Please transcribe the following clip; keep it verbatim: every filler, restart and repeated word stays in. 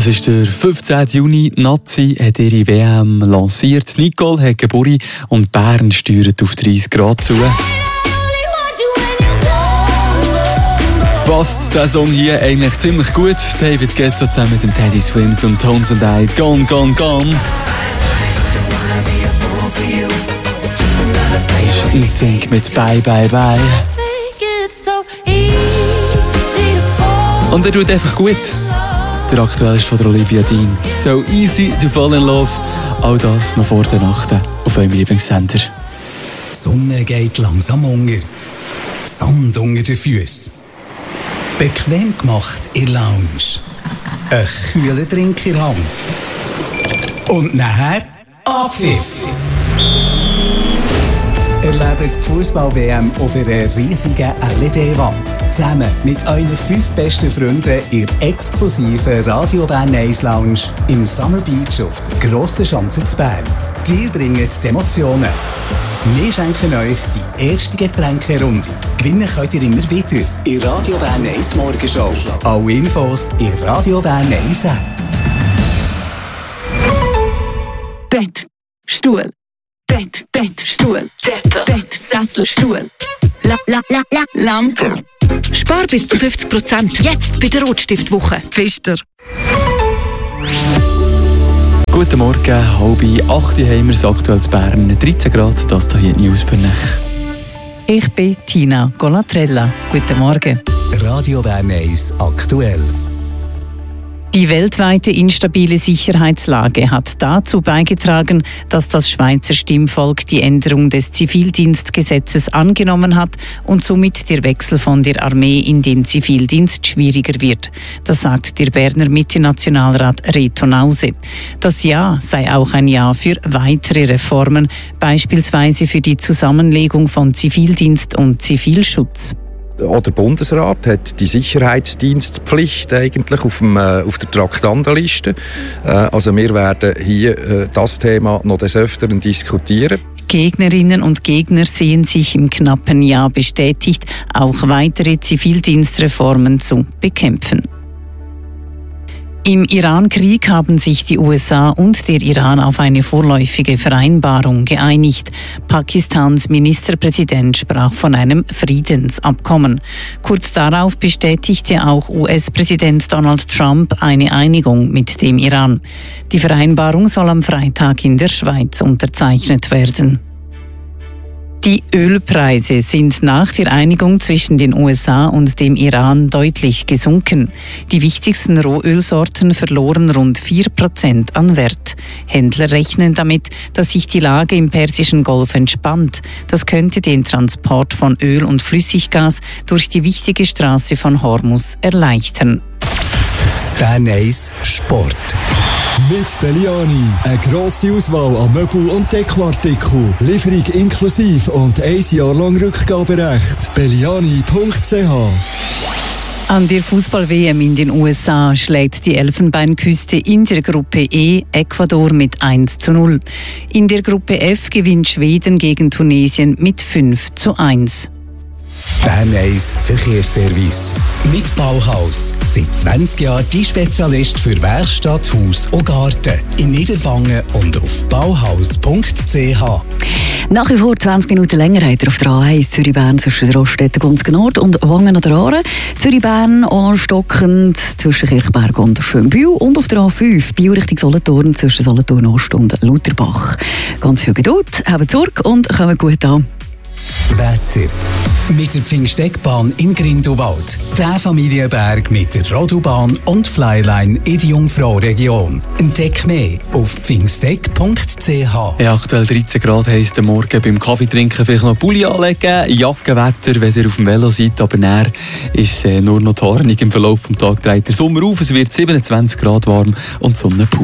Es ist der fünfzehnten Juni. Nazi hat ihre W M lanciert. Nicole hat Geburtstag und Bern steuert auf dreißig Grad zu. Passt der Song hier eigentlich ziemlich gut. David Guetta zusammen mit dem Teddy Swims und Tones and I. Gone, gone, gone. In Sync mit Bye, bye, bye. Und er tut einfach gut. Der aktuellste von der Olivia Dean. So easy to fall in love. All das noch vor der Nacht auf eurem Lieblingssender. Die Sonne geht langsam unter. Sand unter den Füßen. Bequem gemacht in der Lounge. Ein kühler Drink in der Hand. Und nachher Abpfiff. Erlebt die Fußball-W M auf einer riesigen L E D-Wand. Zusammen mit euren fünf besten Freunden in der exklusiven Radio Bern Eis Lounge im Summer Beach auf der grossen Schanze zu Bern. Die bringen die Emotionen. Wir schenken euch die erste Getränkerunde. Gewinnen könnt ihr immer wieder in Radio Bern Eis Morgenshow. Alle Infos in Radio Bern Eis App. Bett, Stuhl. Bett, Bett, Stuhl, Decke, Bett, Sessel, Stuhl, la, la, la, la, Lampe. Spar bis zu fünfzig Prozent jetzt bei der Rotstiftwoche. Pfister. Guten Morgen, halb acht haben wir es aktuell in Bern. dreizehn Grad, das hier die News für euch. Ich bin Tina Golatrella. Guten Morgen. Radio Bern Eis aktuell. Die weltweite instabile Sicherheitslage hat dazu beigetragen, dass das Schweizer Stimmvolk die Änderung des Zivildienstgesetzes angenommen hat und somit der Wechsel von der Armee in den Zivildienst schwieriger wird. Das sagt der Berner Mitte-Nationalrat Reto Nause. Das Ja sei auch ein Ja für weitere Reformen, beispielsweise für die Zusammenlegung von Zivildienst und Zivilschutz. Auch der Bundesrat hat die Sicherheitsdienstpflicht eigentlich auf, dem, äh, auf der Traktandenliste. Äh, also wir werden hier äh, das Thema noch des Öfteren diskutieren. Gegnerinnen und Gegner sehen sich im knappen Jahr bestätigt, auch weitere Zivildienstreformen zu bekämpfen. Im Iran-Krieg haben sich die U S A und der Iran auf eine vorläufige Vereinbarung geeinigt. Pakistans Ministerpräsident sprach von einem Friedensabkommen. Kurz darauf bestätigte auch U S-Präsident Donald Trump eine Einigung mit dem Iran. Die Vereinbarung soll am Freitag in der Schweiz unterzeichnet werden. Die Ölpreise sind nach der Einigung zwischen den U S A und dem Iran deutlich gesunken. Die wichtigsten Rohölsorten verloren rund vier Prozent an Wert. Händler rechnen damit, dass sich die Lage im Persischen Golf entspannt. Das könnte den Transport von Öl und Flüssiggas durch die wichtige Straße von Hormuz erleichtern. Bern Eis Sport. Mit Belliani. Eine grosse Auswahl an Möbel- und Dekoartikeln. Lieferung inklusive und ein Jahr lang Rückgaberecht. Belliani punkt c h. An der Fußball-W M in den U S A schlägt die Elfenbeinküste in der Gruppe E Ecuador mit eins zu null. In der Gruppe F gewinnt Schweden gegen Tunesien mit fünf zu eins. Bern Eis Verkehrsservice. Mit Bauhaus. Seit zwanzig Jahren die Spezialist für Werkstatt, Haus und Garten. In Niederwangen und auf bauhaus punkt c h. Nach wie vor zwanzig Minuten länger hat er auf der A eins Zürich-Bern zwischen Roststetten, Gunzgen Nord und Wangen an der Aare. Zürich-Bern anstockend zwischen Kirchberg und Schönbühl. Und auf der A fünf Biel Richtung Solothurn zwischen Solothurn Ost und Lutherbach. Ganz viel Geduld, haben Sorge und kommen gut an. Wetter. Mit der Pfingsteckbahn in Grindelwald. Der Familienberg mit der Rodobahn und Flyline in der Jungfrau-Region. Entdeck mehr auf pfingsteck punkt c h. Ja, aktuell dreizehn Grad heisst der Morgen beim Kaffeetrinken vielleicht noch Pulli anlegen. Jackenwetter, wenn ihr auf dem Velo seid. Aber näher ist es äh, nur noch hornig. Im Verlauf des Tages dreht der Sommer auf. Es wird siebenundzwanzig Grad warm und Sonne pur.